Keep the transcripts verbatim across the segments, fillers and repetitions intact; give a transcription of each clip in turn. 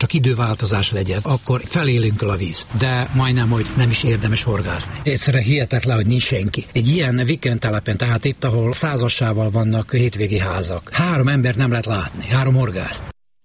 csak időváltozás legyen, akkor felélünk a víz. De majdnem, hogy nem is érdemes horgászni. Egyszerűen hihetetlen, hogy nincs senki. Egy ilyen vikendtelepen, tehát itt, ahol százassával vannak hétvégi házak. Három ember nem lehet látni, három horgászt.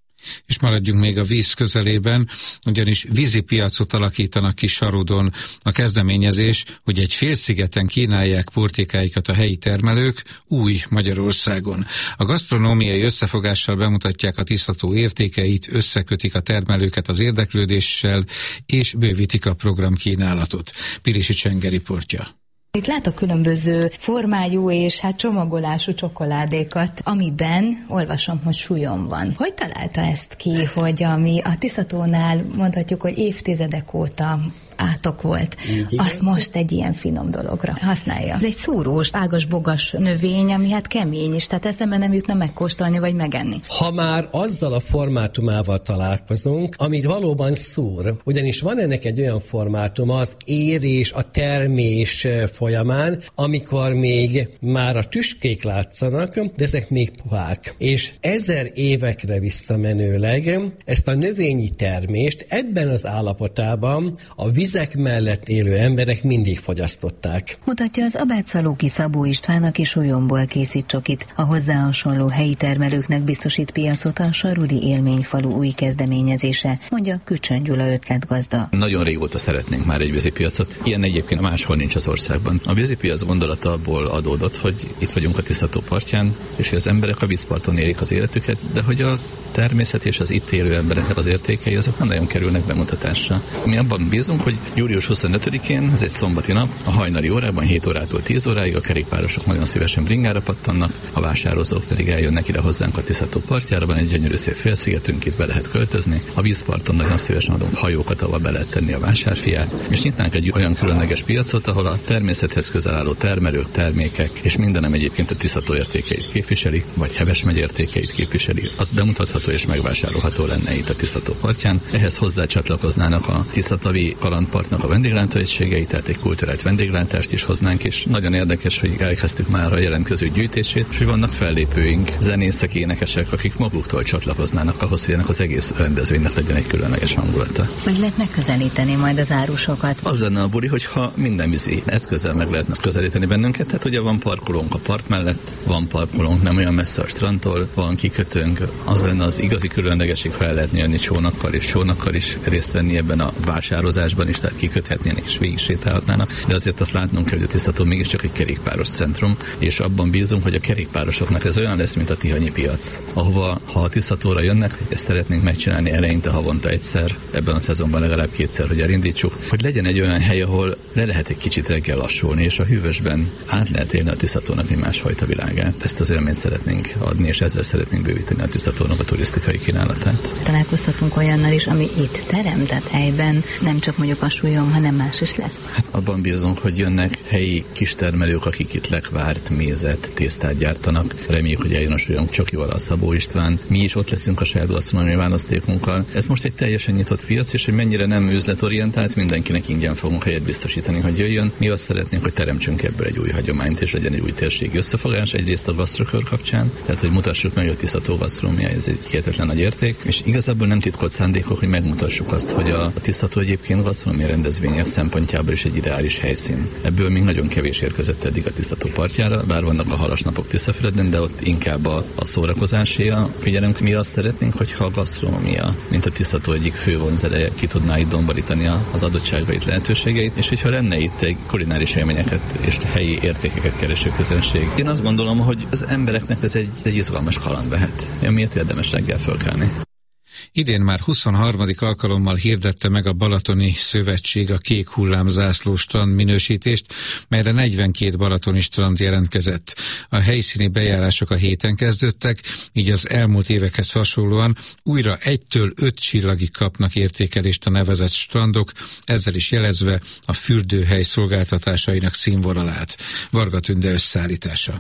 És maradjunk még a víz közelében, ugyanis vízipiacot alakítanak ki Sarudon. A kezdeményezés, hogy egy félszigeten kínálják portékáikat a helyi termelők új Magyarországon. A gasztronómiai összefogással bemutatják a tisztató értékeit, összekötik a termelőket az érdeklődéssel, és bővítik a programkínálatot. Pirisi Csenge riportja. Itt látok különböző formájú és hát csomagolású csokoládékat, amiben olvasom, hogy súlyom van. Hogy találta ezt ki, hogy ami a Tiszatónál mondhatjuk, hogy évtizedek óta átok volt, azt most egy ilyen finom dologra használja. Ez egy szúrós, ágas, bogas növény, ami hát kemény is, tehát eszembe nem jutna megkóstolni vagy megenni. Ha már azzal a formátumával találkozunk, amit valóban szúr, ugyanis van ennek egy olyan formátuma az érés, a termés folyamán, amikor még már a tüskék látszanak, de ezek még puhák. És ezer évekre visszamenőleg ezt a növényi termést ebben az állapotában a vizek mellett élő emberek mindig fogyasztották. Mutatja az Abátszalóki Szabó István, aki sólyomból készít csokit. A hozzá hasonló helyi termelőknek biztosít piacot a Sarudi Élményfalu új kezdeményezése, mondja Kücsön Gyula ötletgazda. Nagyon régóta szeretnénk már egy vízipiacot. Ilyen egyébként máshol nincs az országban. A vízipiac gondolata abból adódott, hogy itt vagyunk a Tiszató partján, és hogy az emberek a vízparton élik az életüket, de hogy a természet és az itt élő embereknek az értékei azok nem nagyon kerülnek bemutatásra. Mi abban bízunk, hogy július huszonötödikén, ez egy szombati nap, a hajnali órában hét órától tíz óráig a kerékpárosok nagyon szívesen bringára pattannak, a vásározók pedig eljönnek ide hozzánk a Tiszató partjára, van egy gyönyörű szép félszigetünk, itt be lehet költözni. A vízparton nagyon szívesen adunk hajókat, ahol be lehet tenni a vásárfiát, és nyitnánk egy olyan különleges piacot, ahol a természethez közel álló termelők, termékek, és mindenem egyébként a Tiszató értékeit képviseli, vagy Heves megy értékeit képviseli, az bemutatható és megvásárolható lenne itt a Tiszató partján. Ehhez hozzácsatlakoznának a Tiszatavi kalandpartnak a vendéglátóegységei, tehát egy kulturált vendéglátást is hoznánk, és nagyon érdekes, hogy elkezdtük már a jelentkező gyűjtését, és hogy vannak fellépőink, zenészek, énekesek, akik maguktól csatlakoznának ahhoz, hogy ennek az egész rendezvénynek legyen egy különleges hangulata. Meg lehet megközelíteni majd az árusokat. Az lenne a buli, hogyha minden vízi eszközzel meg lehetne közelíteni bennünket, tehát ugye van parkolónk a part mellett, van parkolónk nem olyan messze a strandtól, van kikötőnk, az lenne az igazi különlegesség, ha el lehetne jönni csónakkal és csónakkal is részt venni ebben a vásározásban is, tehát kiköthetnének és végig sétálhatnának, de azért azt látnunk kell, hogy a Tiszató mégiscsak egy kerékpáros centrum, és abban bízunk, hogy a kerékpárosoknak ez olyan lesz, mint a tihanyi piac, ahova, ha a Tiszatóra jönnek, ezt szeretnénk megcsinálni eleinte havonta egyszer, ebben a szezonban legalább kétszer, hogy elindítsuk, hogy legyen egy olyan hely, ahol le lehet egy kicsit reggel lassulni, és a hűvösben át lehet élni a Tiszatónak egy másfajta világát. Ezt az élményt szeretnénk adni, és ezzel szeretnénk bővíteni a Tiszatónak a turisztikai kínálatát. Találkozhatunk olyannal is, ami itt teremtett helyben, nem csak mondjuk a súlyom, hanem más is lesz. Hát abban bízunk, hogy jönnek helyi kistermelők, akik itt lekvárt, mézet, tésztát gyártanak. Reméljük, hogy eljön a súlyom csokival a Szabó István. Mi is ott leszünk a saját gasztronómiai választékunkkal. Ez most egy teljesen nyitott piac, és hogy mennyire nem üzletorientált, mindenkinek ingyen fogunk helyet biztosítani, hogy jöjjön. Mi azt szeretnénk, hogy teremtsünk ebből egy új hagyományt, és legyen egy új térségi összefogás, egyrészt a gasztrokör kapcsán, tehát hogy mutassuk meg, hogy a Tiszató gasztronómia, ez egy hihetetlen nagy érték, és igazából nem titkolt szándékok, hogy megmutassuk azt, hogy a Tiszató egyébként gasztronómiai rendezvények szempontjából is egy ideális helyszín. Ebből még nagyon kevés érkezett eddig a Tiszató partjára, bár vannak a halasnapok Tiszafüreden, de ott inkább a, a szórakozásé a figyelem. Mi azt szeretnénk, hogyha a gasztronómia, mint a Tiszató egyik fő vonzereje, ki tudná itt domborítani az adottságait, lehetőségeit, és hogyha lenne itt egy kulináris élményeket és helyi értékeket kereső közönség. Én azt gondolom, hogy az embereknek ez egy, egy izgalmas kaland lehet, amiért érdemes reggel fölkelni. Idén már huszonharmadik alkalommal hirdette meg a Balatoni Szövetség a kék hullámzászló strand minősítést, melyre negyvenkét balatoni strand jelentkezett. A helyszíni bejárások a héten kezdődtek, így az elmúlt évekhez hasonlóan újra egytől öt csillagig kapnak értékelést a nevezett strandok, ezzel is jelezve a fürdőhely szolgáltatásainak színvonalát. Varga Tünde összeállítása.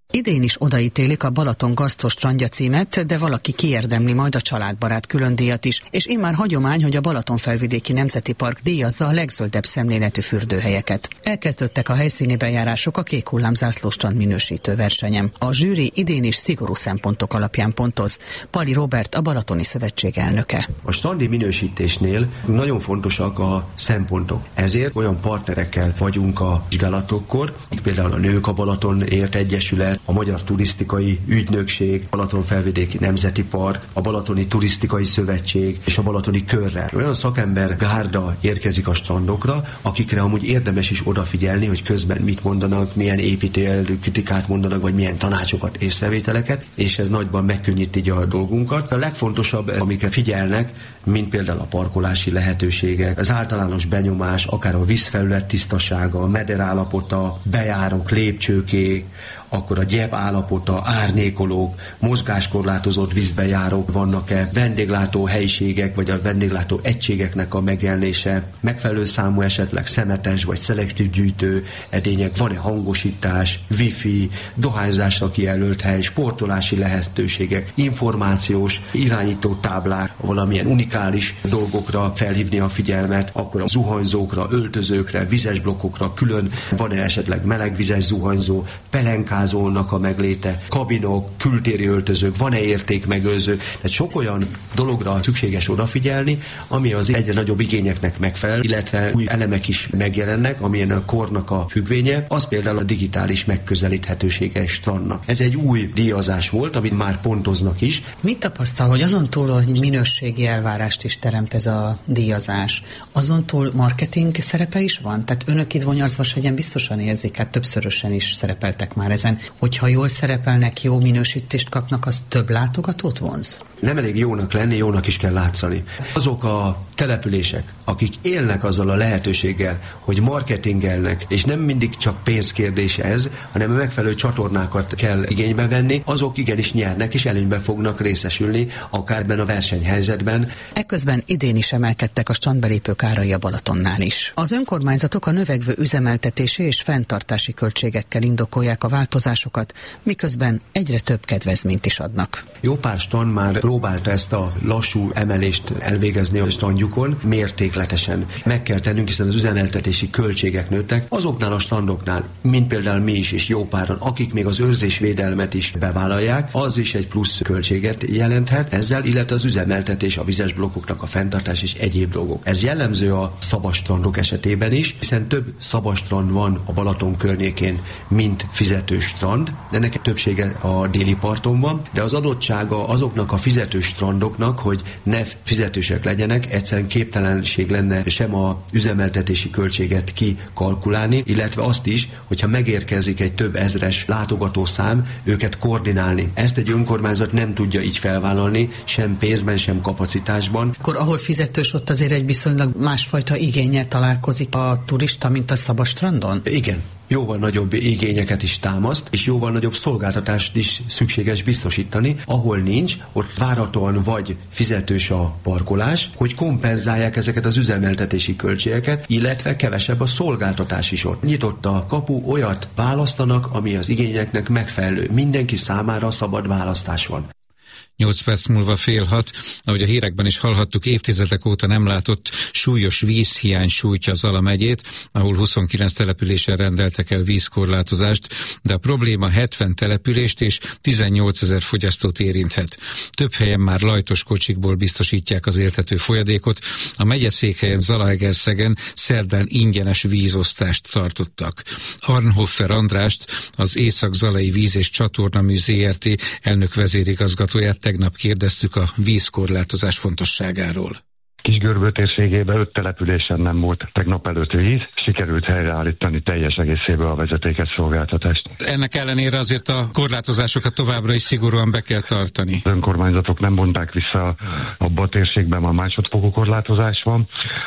Idén is odaítélik a Balaton gasztrostrandja címet, de valaki kiérdemli majd a családbarát különdíjat is, és immár hagyomány, hogy a Balatonfelvidéki Nemzeti Park díjazza a legzöldebb szemléletű fürdőhelyeket. Elkezdődtek a helyszíni bejárások a Kék Hullám zászlóstrand minősítő versenyem. A zsűri idén is szigorú szempontok alapján pontoz. Pali Róbert, a Balatoni Szövetség elnöke. A strandi minősítésnél nagyon fontosak a szempontok. Ezért olyan partnerekkel vagyunk a vizsgálatokkor, például a Nők a Balatonért Egyesület, a Magyar Turisztikai Ügynökség, Balatonfelvidéki Nemzeti Park, a Balatoni Turisztikai Szövetség és a Balatoni Körrel. Olyan szakember gárda érkezik a strandokra, akikre amúgy érdemes is odafigyelni, hogy közben mit mondanak, milyen építélő kritikát mondanak, vagy milyen tanácsokat, észrevételeket, és ez nagyban megkönnyíti a dolgunkat. A legfontosabb, amikre figyelnek, mint például a parkolási lehetőségek, az általános benyomás, akár a vízfelület tisztasága, a meder állapota, bejárók, lépcsőkék, akkor a gyep állapota, árnyékolók, mozgáskorlátozott vízbejárók vannak-e, vendéglátó helyiségek, vagy a vendéglátó egységeknek a megjelenése, megfelelő számú esetleg szemetes vagy szelektív gyűjtő edények, van-e hangosítás, wifi, dohányzásra kijelölt hely, sportolási lehetőségek, információs, irányító táblák, valamilyen unikális dolgokra felhívni a figyelmet, akkor a zuhanyzókra, öltözőkre, vizes blokkokra külön, van-e esetleg melegvizes zuhanyzó, pelenká a megléte, kabinok, kültéri öltözők, van-e értékmegőrző. Tehát sok olyan dologra szükséges odafigyelni, ami az egyre nagyobb igényeknek megfelel, illetve új elemek is megjelennek, amilyen a kornak a függvénye, az például a digitális megközelíthetősége strandnak. Ez egy új díjazás volt, amit már pontoznak is. Mit tapasztal, hogy azon túl, hogy minőségi elvárást is teremt ez a díjazás, azon túl marketing szerepe is van? Tehát önök itt Vonyarszvashegyen biztosan érzik, hát többszörösen is szerepeltek már ezen. Hogyha jól szerepelnek, jó minősítést kapnak, az több látogatót vonz? Nem elég jónak lenni, jónak is kell látszani. Azok a települések, akik élnek azzal a lehetőséggel, hogy marketingelnek, és nem mindig csak pénzkérdés ez, hanem a megfelelő csatornákat kell igénybe venni, azok igenis nyernek, és előnybe fognak részesülni, akár ebben a versenyhelyzetben. Eközben idén is emelkedtek a strandbelépők árai a Balatonnál is. Az önkormányzatok a növekvő üzemeltetési és fenntartási költségekkel indokolják a változásokat, miközben egyre több kedvezményt is adnak. Jó pár strand már próbálta ezt a lassú emelést elvégezni a strandjukon, mértékletesen. Meg kell tennünk, hiszen az üzemeltetési költségek nőttek. Azoknál a strandoknál, mint például mi is, és jó páran, akik még az őrzésvédelmet is bevállalják, az is egy plusz költséget jelenthet ezzel, illetve az üzemeltetés, a vizes blokkoknak a fenntartás és egyéb dolgok. Ez jellemző a szabad strandok esetében is, hiszen több szabad strand van a Balaton környékén, mint fizetős strand. Ennek többsége a déli parton van, de az adottsága azoknak a fizetős strandoknak, hogy ne fizetősek legyenek, egyszerűen képtelenség lenne sem a üzemeltetési költséget kikalkulálni, illetve azt is, hogyha megérkezik egy több ezres látogatószám, őket koordinálni. Ezt egy önkormányzat nem tudja így felvállalni, sem pénzben, sem kapacitásban. Akkor ahol fizetős, ott azért egy viszonylag másfajta igénnyel találkozik a turista, mint a szabad strandon? Igen. Jóval nagyobb igényeket is támaszt, és jóval nagyobb szolgáltatást is szükséges biztosítani. Ahol nincs, ott várhatóan vagy fizetős a parkolás, hogy kompenzálják ezeket az üzemeltetési költségeket, illetve kevesebb a szolgáltatás is ott. Nyitott a kapu, olyat választanak, ami az igényeknek megfelelő. Mindenki számára szabad választás van. Nyolc perc múlva fél hat, ahogy a hírekben is hallhattuk, évtizedek óta nem látott súlyos vízhiány sújtja Zala megyét, ahol huszonkilenc településen rendeltek el vízkorlátozást, de a probléma hetven települést és tizennyolcezer fogyasztót érinthet. Több helyen már lajtos kocsikból biztosítják az éltető folyadékot, a megyeszékhelyen Zalaegerszegen szerdán ingyenes vízosztást tartottak. Arnhoffer Andrást, az Észak-Zalai Víz és Csatornamű zé er té elnök vezérigazgatóját tegnap kérdeztük a vízkorlátozás fontosságáról. Kisgörbő térségében öt településen nem volt tegnap előtt víz, sikerült helyreállítani teljes egészében a vezetékes szolgáltatást. Ennek ellenére azért a korlátozásokat továbbra is szigorúan be kell tartani. Az önkormányzatok nem vonták vissza, abban a térségben a másodfokú korlátozás van,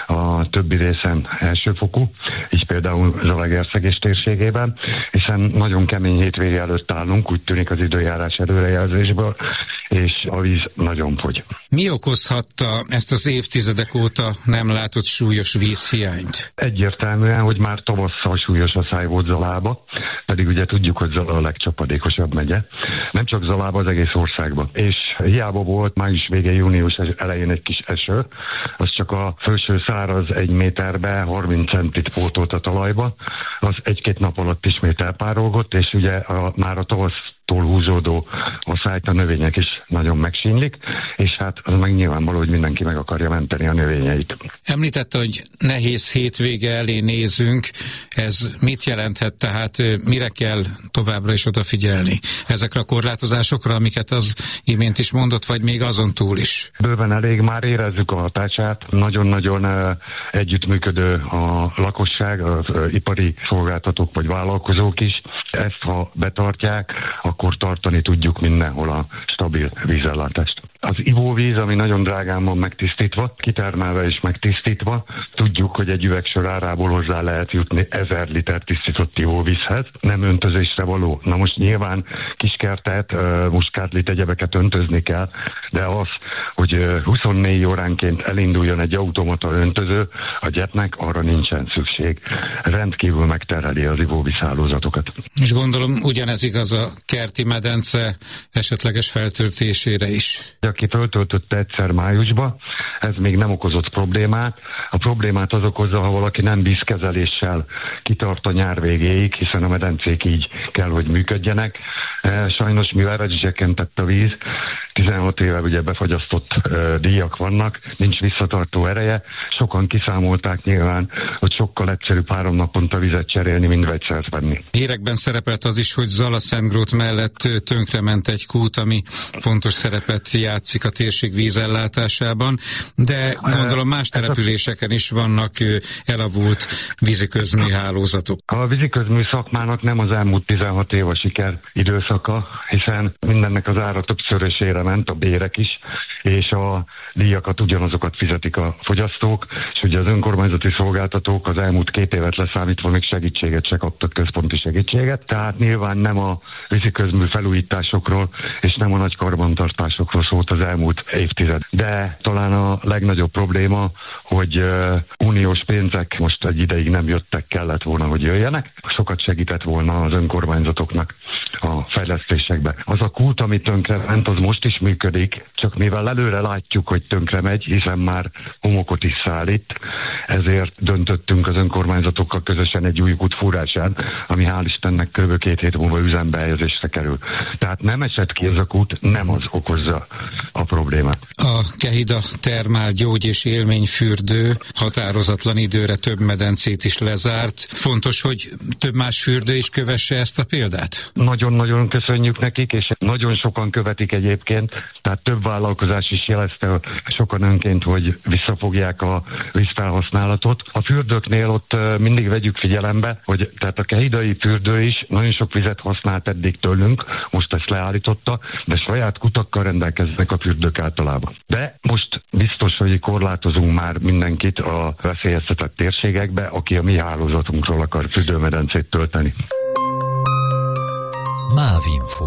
a többi részen elsőfokú, így például Zalaegerszeg térségében, hiszen nagyon kemény hétvége előtt állunk, úgy tűnik az időjárás előrejelzésből, és a víz nagyon fogy. Mi okozhatta ezt az évtizedek óta nem látott súlyos vízhiányt? Egyértelműen, hogy már tavasszal súlyos asszály volt Zalába, pedig ugye tudjuk, hogy Zala a legcsapadékosabb megye. Nem csak Zalába, az egész országban. És hiába volt május végén, június elején egy kis eső, az csak a felső száraz egy méterbe harminc centit pótolt a talajba, az egy-két nap alatt ismét elpárolgott, és ugye a, már a tavasztól húzódó asszályt a növények is nagyon megsínylik, és hát az meg nyilvánvaló, hogy mindenki meg akarja menteni a növényeit. Említette, hogy nehéz hétvége elé nézünk, ez mit jelenthet, tehát mire kell továbbra is odafigyelni? Ezekre a korlátozásokra, amiket az imént is mondott, vagy még azon túl is? Bőven elég, már érezzük a hatását. Nagyon-nagyon együttműködő a lakosság, az ipari szolgáltatók vagy vállalkozók is. Ezt, ha betartják, akkor tartani tudjuk mindenhol a stabil vízellátást. Az ivóvíz, ami nagyon drágán van megtisztítva, kitermelve és megtisztítva, tudjuk, hogy egy üvegsor árából hozzá lehet jutni ezer liter tisztított ivóvízhez, nem öntözésre való. Na most nyilván kiskertet, muskátlit, egyebeket öntözni kell, de az, hogy huszonnégy óránként elinduljon egy automata öntöző, a gyepnek arra nincsen szükség. Rendkívül megterheli az ivóvízhálózatokat. És gondolom ugyanez igaz a kerti medence esetleges feltöltésére is. Aki föltöltötte egyszer májusba, ez még nem okozott problémát. A problémát az okozza, ha valaki nem vízkezeléssel kitart a nyár végéig, hiszen a medencék így kell, hogy működjenek. Sajnos, mivel rezsicsökkentett a víz, tizenhat éve ugye befagyasztott uh, díjak vannak, nincs visszatartó ereje. Sokan kiszámolták nyilván, hogy sokkal egyszerűbb három naponta vizet cserélni, mint vegyszert venni. Hírekben szerepelt az is, hogy Zala-Szentgrót mellett tönkrement egy kút, ami fontos szerepet játszik a térség vízellátásában, de gondolom más településeken is vannak elavult víziközmű hálózatok. A víziközmű szakmának nem az elmúlt tizenhat év a siker időszaka, hiszen mindennek az ára többszörösére ment, a bérek is, és a díjakat ugyanazokat fizetik a fogyasztók, és ugye az önkormányzati szolgáltatók az elmúlt két évet leszámítva még segítséget se kaptak, központi segítséget, tehát nyilván nem a víziközmű felújításokról és nem a nagy karbantartásokról szólt az elmúlt évtized. De talán a legnagyobb probléma, hogy uh, uniós pénzek most egy ideig nem jöttek, kellett volna, hogy jöjjenek. Sokat segített volna az önkormányzatoknak a fejlesztésekbe. Az a kút, ami tönkrement, az most is működik, csak mivel előre látjuk, hogy tönkre megy, hiszen már homokot is szállít, ezért döntöttünk az önkormányzatokkal közösen egy új kút fúrásán, ami hál' Istennek kb. két hét múlva üzembe helyezésre kerül. Tehát nem esett ki ez a kút, nem az okozza a problémát. A Kehida Termál gyógy- és élményfürdő határozatlan időre több medencét is lezárt. Fontos, hogy több más fürdő is kövesse ezt a példát? Nagyon-nagyon köszönjük nekik, és nagyon sokan követik egyébként, tehát több vállalkozás is jelezte sokan önként, hogy visszafogják a vízfelhasználatot. A fürdőknél ott mindig vegyük figyelembe, hogy tehát a kehidai fürdő is nagyon sok vizet használt eddig tőlünk, most ezt leállította, de saját kutakkal rendelkeznek a fürdők általában. De most biztos, hogy korlátozunk már mindenkit a veszélyeztetett térségekbe, aki a mi hálózatunkról akar fürdőmedencét tölteni. Mávinfo.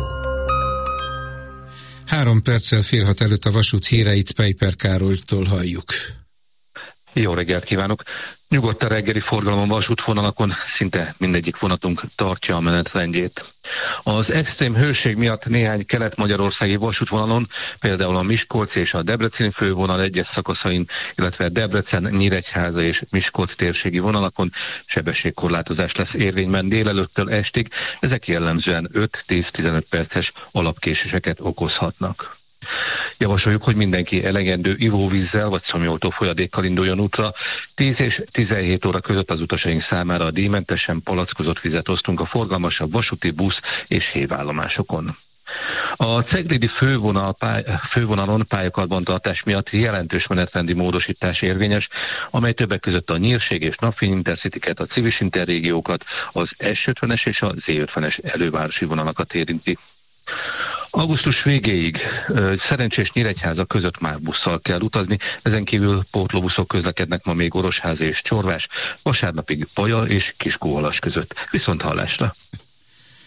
Három perccel fél hat előtt a vasút híreit Peiper Károlytól halljuk. Jó reggelt kívánok! Nyugodt a reggeli forgalom a vasútvonalakon, szinte mindegyik vonatunk tartja a menetrendjét. Az extrém hőség miatt néhány kelet-magyarországi vasútvonalon, például a Miskolc és a Debreceni fővonal egyes szakaszain, illetve Debrecen, Nyíregyháza és Miskolc térségi vonalakon sebességkorlátozás lesz érvényben délelőttől estig, ezek jellemzően öt-tíz-tizenöt perces alapkéséseket okozhatnak. Javasoljuk, hogy mindenki elegendő ivóvízzel vagy szomjoltó folyadékkal induljon útra. tíz és tizenhét óra között az utasaink számára a díjmentesen palackozott vizet osztunk a forgalmasabb vasúti busz és hévállomásokon. A Ceglédi fővonal, pály, fővonalon pályakarbantartás miatt jelentős menetrendi módosítás érvényes, amely többek között a Nyírség és Napfény Intercityket, a Civis Interrégiókat, az S ötvenes és a Z ötvenes elővárosi vonalakat érinti. Augusztus végéig Szerencsés Nyíregyháza között már busszal kell utazni, ezen kívül pótlóbuszok közlekednek ma még Orosháza és Csorvás, vasárnapig Baja és Kiskóvalas között. Viszont hallásra!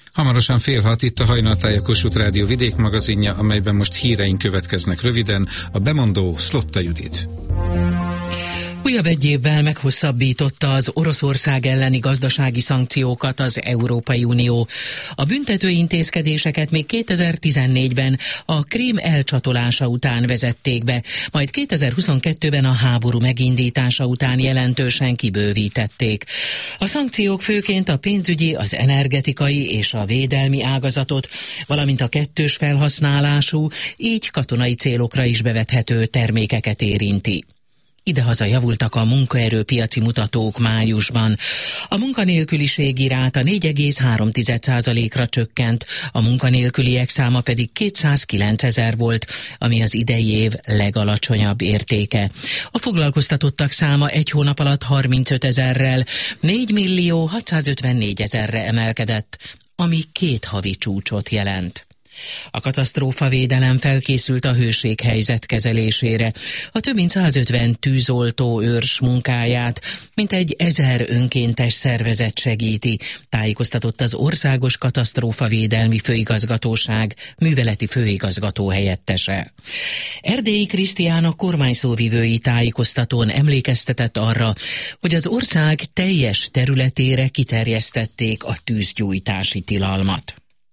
Hamarosan fél hat, itt a Hajnaltája Kossuth Rádió vidékmagazinja, amelyben most híreink következnek röviden, a bemondó Szlotta Judit. Újabb egy évvel meghosszabbította az Oroszország elleni gazdasági szankciókat az Európai Unió. A büntető intézkedéseket még kétezer-tizennégyben a Krím elcsatolása után vezették be, majd kétezer-huszonkettőben a háború megindítása után jelentősen kibővítették. A szankciók főként a pénzügyi, az energetikai és a védelmi ágazatot, valamint a kettős felhasználású, így katonai célokra is bevethető termékeket érinti. Idehaza javultak a munkaerőpiaci mutatók májusban. A munkanélküliségi ráta négy egész három százalékra csökkent, a munkanélküliek száma pedig kétszázkilencezer volt, ami az idei év legalacsonyabb értéke. A foglalkoztatottak száma egy hónap alatt harmincötezerrel, négy millió hatszázötvennégyezer-re emelkedett, ami két havi csúcsot jelent. A katasztrófavédelem felkészült a hőséghelyzet kezelésére. A több mint százötven tűzoltó őrs munkáját mintegy ezer önkéntes szervezet segíti, tájékoztatott az Országos Katasztrófavédelmi Főigazgatóság műveleti főigazgató helyettese. Erdélyi Krisztián a kormányszóvivői tájékoztatón emlékeztetett arra, hogy az ország teljes területére kiterjesztették a tűzgyújtási tilalmat.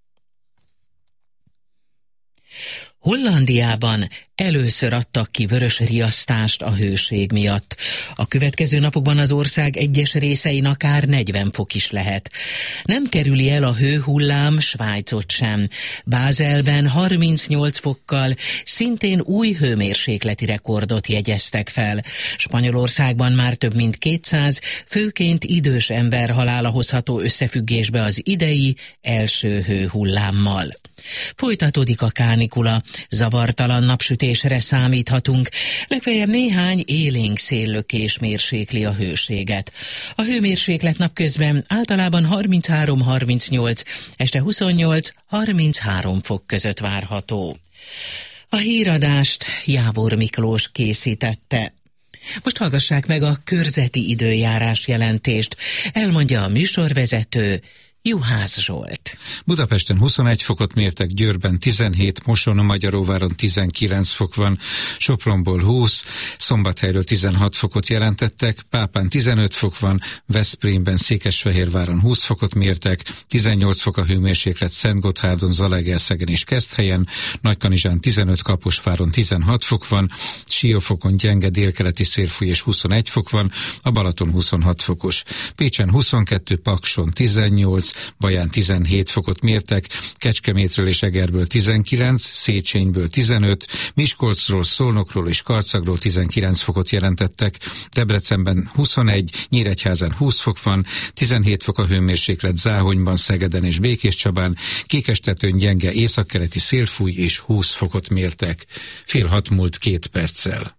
Hollandiában először adtak ki vörös riasztást a hőség miatt. A következő napokban az ország egyes részein akár negyven fok is lehet. Nem kerüli el a hőhullám Svájcot sem. Bázelben harmincnyolc fokkal szintén új hőmérsékleti rekordot jegyeztek fel. Spanyolországban már több mint kétszáz, főként idős ember halála hozható összefüggésbe az idei első hőhullámmal. Folytatódik a kánikula, zavartalan napsütésre számíthatunk, legfeljebb néhány élénk széllökés mérsékli a hőséget. A hőmérséklet napközben általában harminchárom harmincnyolc, este huszonnyolc harminchárom fok között várható. A híradást Jávor Miklós készítette. Most hallgassák meg a körzeti időjárás jelentést, elmondja a műsorvezető, Juhász Zsolt. Budapesten huszonegy fokot mértek, Győrben tizenhét, Moson-Magyaróváron tizenkilenc fok van, Sopronból húsz, Szombathelyről tizenhat fokot jelentettek, Pápán tizenöt fok van, Veszprémben, Székesfehérváron húsz fokot mértek, tizennyolc fok a hőmérséklet Szentgotthárdon, Zalaegerszegen és Keszthelyen, Nagykanizsán tizenöt, Kaposváron tizenhat fok van, Siófokon gyenge délkeleti szélfúj és huszonegy fok van, a Balaton huszonhat fokos, Pécsen huszonkettő, Pakson tizennyolc, Baján tizenhét fokot mértek, Kecskemétről és Egerből tizenkilenc, Széchenyből tizenöt, Miskolcról, Szolnokról és Karcagról tizenkilenc fokot jelentettek, Debrecenben huszonegy, Nyíregyházán húsz fok van, tizenhét fok a hőmérséklet Záhonyban, Szegeden és Békéscsabán, Kékestetőn gyenge északkeleti szélfúj és húsz fokot mértek. Fél hat múlt két perccel.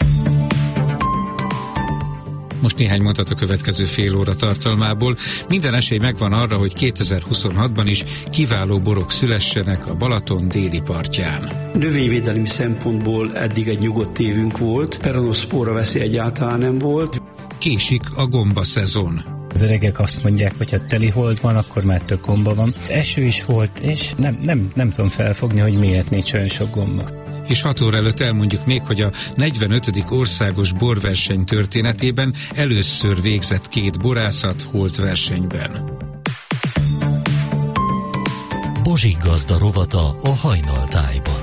Most néhány mondat a következő fél óra tartalmából. Minden esély megvan arra, hogy kétezer-huszonhatban is kiváló borok szülessenek a Balaton déli partján. Növényvédelmi szempontból eddig egy nyugodt évünk volt, peronoszpóra veszély egyáltalán nem volt. Késik a gomba szezon. Az öregek azt mondják, hogy ha teli hold van, akkor már több gomba van. Eső is volt, és nem, nem, nem tudom felfogni, hogy miért nincs olyan sok gomba. És hat óra előtt elmondjuk még, hogy a negyvenötödik országos borverseny történetében először végzett két borászat holt versenyben. Bozsik Gazda rovata a Hajnaltájban.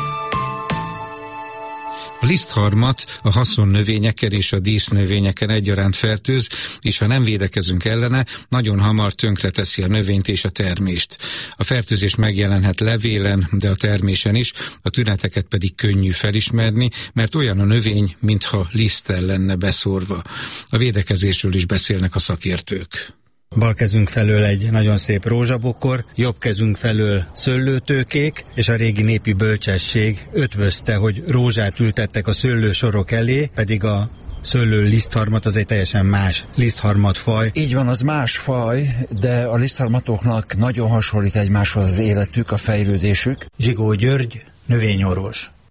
A lisztharmat a haszonnövényeken és a dísznövényeken egyaránt fertőz, és ha nem védekezünk ellene, nagyon hamar tönkreteszi a növényt és a termést. A fertőzés megjelenhet levélen, de a termésen is, a tüneteket pedig könnyű felismerni, mert olyan a növény, mintha liszttel lenne beszórva. A védekezésről is beszélnek a szakértők. Bal kezünk felől egy nagyon szép rózsabokor, jobb kezünk felől szőlőtőkék, és a régi népi bölcsesség ötvözte, hogy rózsát ültettek a szőlősorok elé, pedig a szőlő lisztharmat az egy teljesen más lisztharmatfaj. Így van, az más faj, de a lisztharmatoknak nagyon hasonlít egymáshoz az életük, a fejlődésük. Zsigó György, növényorvos.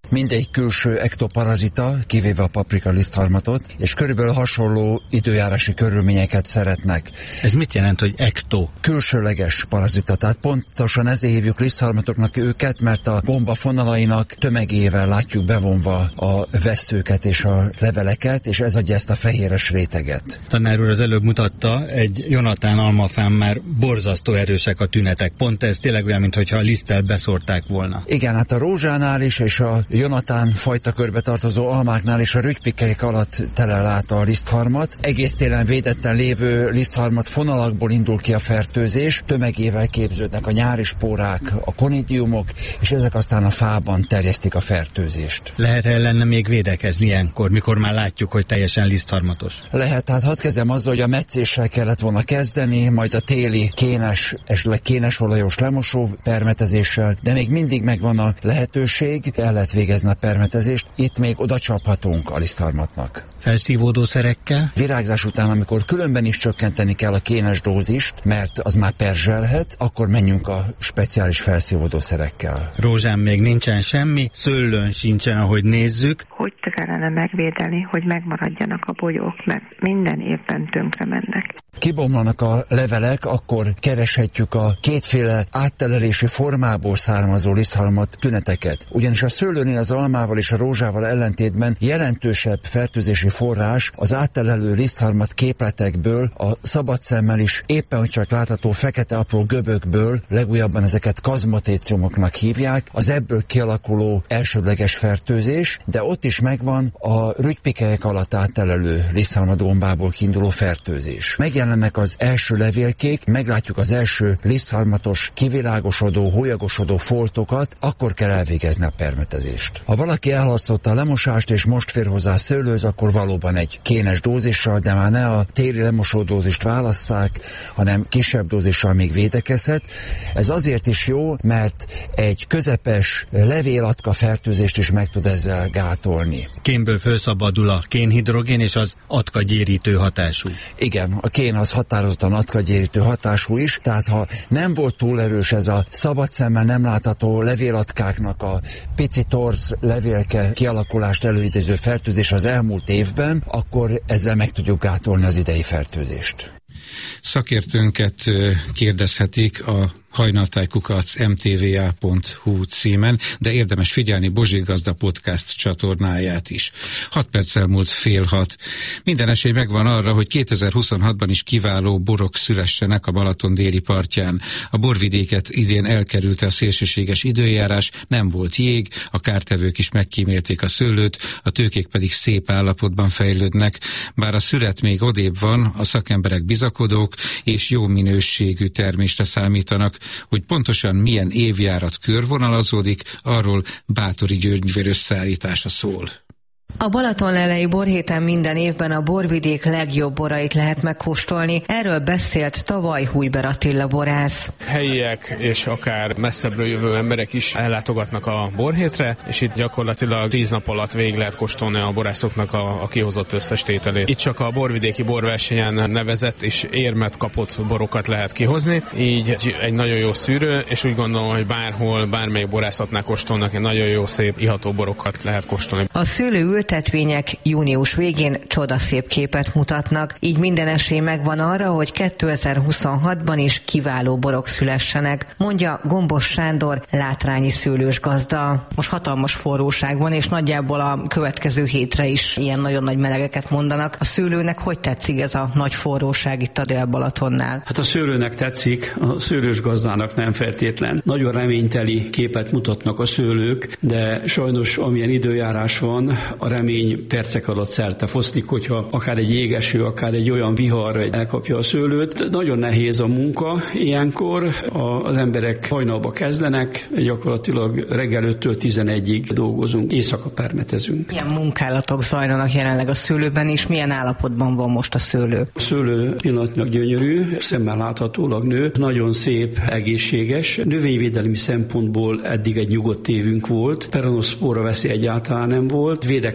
Mindegy külső ektoparazita, kivéve a paprika lisztharmatot, és körülbelül hasonló időjárási körülményeket szeretnek. Ez mit jelent, hogy ekto? Külsőleges parazita, tehát pontosan ezért hívjuk lisztharmatoknak őket, mert a gomba fonalainak tömegével látjuk bevonva a vesszőket és a leveleket, és ez adja ezt a fehéres réteget. Tanár úr az előbb mutatta, egy Jonatán almafán már borzasztó erősek a tünetek. Pont ez tényleg olyan, mintha a liszttel beszórták volna. Igen, hát a rózsánál is, és a Jonatán fajta körbe tartozó almáknál is a rügypikeik alatt telel át a lisztharmat. Egész télen védetten lévő lisztharmat fonalakból indul ki a fertőzés, tömegével képződnek a nyári spórák, a konidiumok, és ezek aztán a fában terjesztik a fertőzést. Lehet ellene még védekezni ilyenkor, mikor már látjuk, hogy teljesen lisztharmatos? Lehet, hát hadd kezdem azzal, hogy a metszéssel kellett volna kezdeni, majd a téli kénes, esetleg kénes olajos lemosó permetezéssel, de még mindig megvan a lehetőség, el lehet végezni a permetezést, itt még oda csaphatunk a lisztharmatnak. Felszívódószerekkel? Virágzás után, amikor különben is csökkenteni kell a kénes dózist, mert az már perzselhet, akkor menjünk a speciális felszívódószerekkel. Rózsán még nincsen semmi, szőlőn sincsen, ahogy nézzük. Hogy kellene megvédeni, hogy megmaradjanak a bogyók, mert minden évben tönkre mennek. Kibomlanak a levelek, akkor kereshetjük a kétféle áttelelési formából származó lisztharmat tüneteket. Ugyanis a szőlőnél az almával és a rózsával ellentétben jelentősebb fertőzési forrás az áttelelő lisztharmat képletekből, a szabad szemmel is éppen hogy csak látható fekete apró göbökből, legújabban ezeket kazmotéciumoknak hívják, az ebből kialakuló elsődleges fertőzés, de ott is megvan a rügypikelyek alatt áttelelő lisztharmatgombából kiinduló fertőzés. Megjelennek az első levélkék, meglátjuk az első lisztharmatos, kivilágosodó, hólyagosodó foltokat, akkor kell elvégezni a permetezést. Ha valaki elhalasztotta a lemosást és most fér hozzá szőlőz, akkor valóban egy kénes dózissal, de már ne a téli lemosó dózist válasszák, hanem kisebb dózissal még védekezhet. Ez azért is jó, mert egy közepes levélatka fertőzést is meg tud ezzel gátolni. Kénből felszabadul a kénhidrogén, és az atkagyérítő hatású. Igen, a kén az határozottan atkagyérítő hatású is, tehát ha nem volt túl erős ez a szabad szemmel nem látható levélatkáknak a pici torz levélke kialakulást előidéző fertőzés az elmúlt évben, akkor ezzel meg tudjuk gátolni az idei fertőzést. Szakértőnket kérdezhetik a hajnaltájkukac em té vé á pont hú címen, de érdemes figyelni Bozsik Gazda podcast csatornáját is. Hat perc elmúlt fél hat. Minden esély megvan arra, hogy kétezer-huszonhatban is kiváló borok szülessenek a Balaton déli partján. A borvidéket idén elkerülte a szélsőséges időjárás, nem volt jég, a kártevők is megkímélték a szőlőt, a tőkék pedig szép állapotban fejlődnek. Bár a szület még odébb van, a szakemberek bizakodók és jó minőségű termésre számítanak. Hogy pontosan milyen évjárat körvonalazódik, arról Báthori György összeállítása szól. A Balatonlelei borhéten minden évben a borvidék legjobb borait lehet megkóstolni. Erről beszélt tavaly Hújber Attila borász. Helyiek és akár messzebbről jövő emberek is ellátogatnak a borhétre, és itt gyakorlatilag tíz nap alatt végig lehet kóstolni a borászoknak a, a kihozott összes tételét. Itt csak a borvidéki borversenyen nevezett és érmet kapott borokat lehet kihozni, így egy, egy nagyon jó szűrő, és úgy gondolom, hogy bárhol, bármelyik borászatnál kóstolnak, egy nagyon jó szép iható borokat lehet kóstolni. A szőlő ültetvények június végén csodaszép képet mutatnak, így minden esély megvan arra, hogy kétezer-huszonhatban is kiváló borok szülessenek, mondja Gombos Sándor, látrányi szőlős gazda. Most hatalmas forróság van, és nagyjából a következő hétre is ilyen nagyon nagy melegeket mondanak. A szőlőnek hogy tetszik ez a nagy forróság itt a Dél-Balatonnál? Hát a szőlőnek tetszik, a szőlős gazdának nem feltétlen. Nagyon reményteli képet mutatnak a szőlők, de sajnos amilyen időjárás van, a remény percek alatt szerte foszlik, hogyha akár egy jégeső, akár egy olyan vihar elkapja a szőlőt. Nagyon nehéz a munka ilyenkor, az emberek hajnalba kezdenek, gyakorlatilag reggel öttől tizenegyig dolgozunk, éjszaka permetezünk. Milyen munkálatok zajlanak jelenleg a szőlőben, és milyen állapotban van most a szőlő? A szőlő pillanatnyilag gyönyörű, szemmel láthatólag nő, nagyon szép, egészséges. Növényvédelmi szempontból eddig egy nyugodt évünk volt, peronoszpóra veszély egyáltalán nem volt, védekezés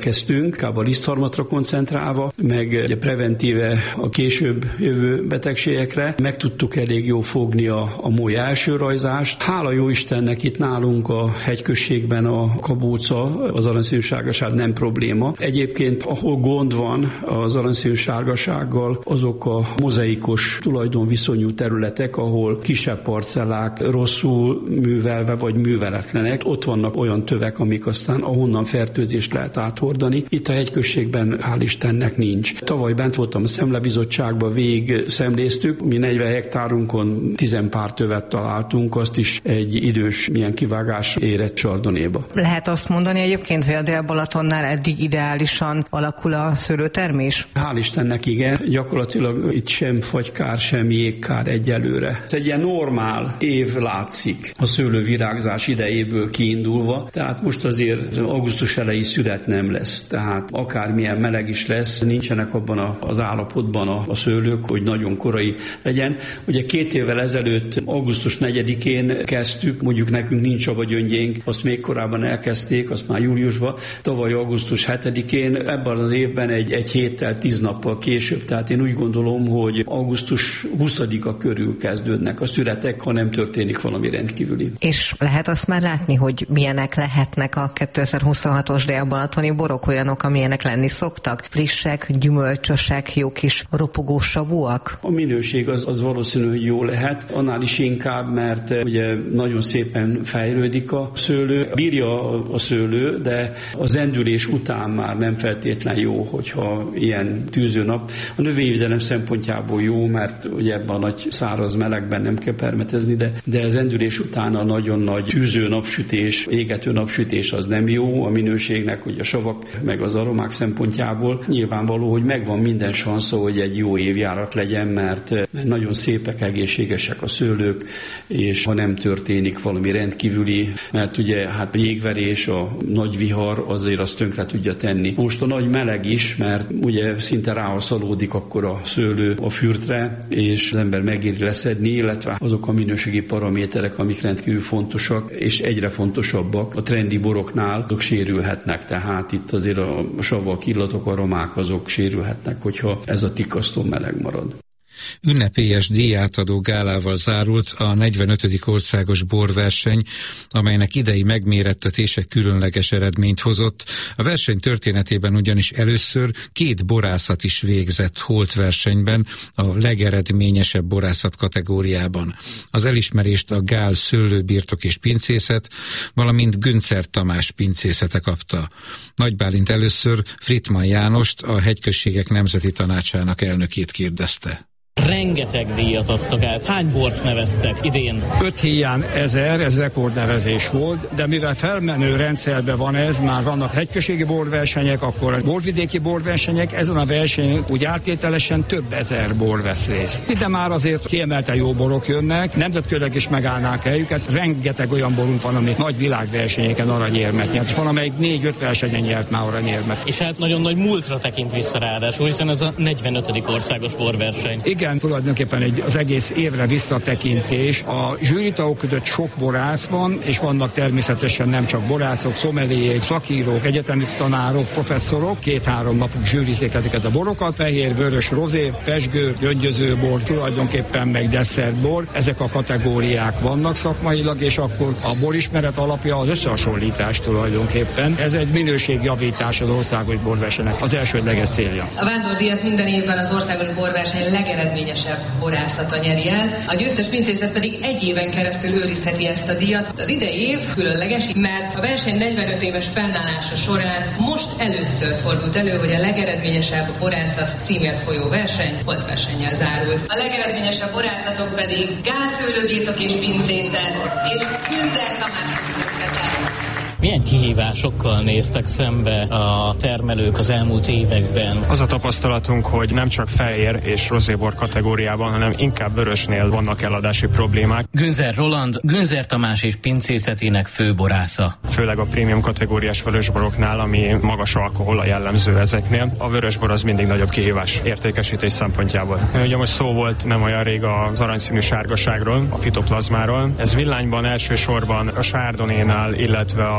igyekeztünk, inkább a lisztharmatra koncentrálva, meg ugye preventíve a később jövő betegségekre. Meg tudtuk elég jól fogni a, a moly elsőrajzást. Hála jó Istennek itt nálunk a hegyközségben a kabóca, az aranyszínű sárgaság nem probléma. Egyébként, ahol gond van az aranyszínű sárgasággal, azok a mozaikos tulajdonviszonyú területek, ahol kisebb parcellák rosszul művelve vagy műveletlenek. Ott vannak olyan tövek, amik aztán ahonnan fertőzést lehet áthordani. Itt a hegyközségben hál' Istennek nincs. Tavaly bent voltam a Szemlebizottságban, végig szemléztük, mi negyven hektárunkon tizen pár tövet találtunk, azt is egy idős, milyen kivágás érett Sardonéba. Lehet azt mondani egyébként, hogy a Dél-Balatonnál eddig ideálisan alakul a szőlőtermés? Hál' Istennek igen, gyakorlatilag itt sem fagykár, sem jégkár egyelőre. Ez egy ilyen normál év látszik a szőlővirágzás idejéből kiindulva, tehát most azért augusztus elejé szület nem lesz, tehát akármilyen meleg is lesz, nincsenek abban a, az állapotban a, a szőlők, hogy nagyon korai legyen. Ugye két évvel ezelőtt augusztus negyedikén kezdtük, mondjuk nekünk nincs avagyöngyénk, azt még korábban elkezdték, azt már júliusban, tavaly augusztus hetedikén, ebben az évben egy, egy héttel, tíz nappal később, tehát én úgy gondolom, hogy augusztus huszadika körül kezdődnek a születek, ha nem történik valami rendkívüli. És lehet azt már látni, hogy milyenek lehetnek a kétezer-huszonhatos dél-balatoni borok, olyanok, amilyenek lenni szoktak? Frissek, gyümölcsösek, jó kis ropogós savúak? A minőség az, az valószínű, hogy jó lehet, annál is inkább, mert ugye nagyon szépen fejlődik a szőlő, bírja a szőlő, de az endülés után már nem feltétlen jó, hogyha ilyen tűző nap. A növényvédelem szempontjából jó, mert ugye ebben a nagy száraz melegben nem kell permetezni, de, de az endülés után a nagyon nagy tűző napsütés, égető napsütés az nem jó a minőségnek, hogy a savak meg az aromák szempontjából. Nyilvánvaló, hogy megvan minden szansz, hogy egy jó évjárat legyen, mert, mert nagyon szépek, egészségesek a szőlők, és ha nem történik valami rendkívüli, mert ugye hát a jégverés, a nagy vihar azért azt tönkre tudja tenni. Most a nagy meleg is, mert ugye szinte ráhaszalódik akkor a szőlő a fürtre, és az ember megéri leszedni, illetve azok a minőségi paraméterek, amik rendkívül fontosak, és egyre fontosabbak a trendi boroknál, azok sérülhetnek, tehát itt azért a savak, illatok, aromák azok sérülhetnek, hogyha ez a tikasztó meleg marad. Ünnepélyes díjátadó gálával zárult a negyvenötödik országos borverseny, amelynek idei megmérettetése különleges eredményt hozott. A verseny történetében ugyanis először két borászat is végzett holt versenyben, a legeredményesebb borászat kategóriában. Az elismerést a Gál szőlőbirtok és pincészet, valamint Günzer Tamás pincészete kapta. Nagy Bálint először Frittmann Jánost, a Hegyközségek Nemzeti Tanácsának elnökét kérdezte. Rengeteg díjat adtak át. Hány bort neveztek idén? Öt híján ezer, ez rekordnevezés volt, de mivel felmenő rendszerben van ez, már vannak hegyközségi borversenyek, akkor a borvidéki borversenyek, ezen a versenyen úgy áttételesen több ezer bor vesz részt. Ide már azért kiemelten jó borok jönnek, nemzetközileg is megállnák helyüket, rengeteg olyan borunk van, amit nagy világversenyeken aranyérmet nyert, és van, amelyik négy-öt versenyen nyert már aranyérmet. És hát nagyon nagy múltra tekint vissza ráadásul, hiszen ez a negyvenötödik országos borverseny. Igen, tulajdonképpen egy, az egész évre visszatekintés. A zsűritagok között sok borász van, és vannak természetesen nem csak borászok, szomeliék, szakírók, egyetemi tanárok, professzorok. Két-három napig zsűrizik ezeket a borokat. Fehér, vörös, rozé, pezsgő, gyöngyözőbor, tulajdonképpen meg desszertbor. Ezek a kategóriák vannak szakmailag, és akkor a borismeret alapja az összehasonlítás tulajdonképpen. Ez egy minőségjavítás az országos borversenynek az elsődleges célja. A vándordíjat minden évben az országos borverseny legeredményesebb borászata nyeri el. A győztes pincészet pedig egy éven keresztül őrizheti ezt a díjat. Az idei év különleges, mert a verseny negyvenöt éves fennállása során most először fordult elő, hogy a legeredményesebb borászat címért folyó verseny holtversennyel zárult. A legeredményesebb borászatok pedig Gál szőlőbirtok és pincészet és Günzer Tamás pincészete. Milyen kihívásokkal néztek szembe a termelők az elmúlt években? Az a tapasztalatunk, hogy nem csak fehér és rozébor kategóriában, hanem inkább vörösnél vannak eladási problémák. Günzer Roland, Günzer Tamás és pincészetének főborásza. Főleg a prémium kategóriás vörösboroknál, ami magas alkohol a jellemző ezeknél. A vörösbor az mindig nagyobb kihívás értékesítés szempontjából. Ugye most szó volt nem olyan rég az aranyszínű sárgaságról, a fitoplazmáról. Ez villányban elsősorban a Chardonnay-nál, illetve a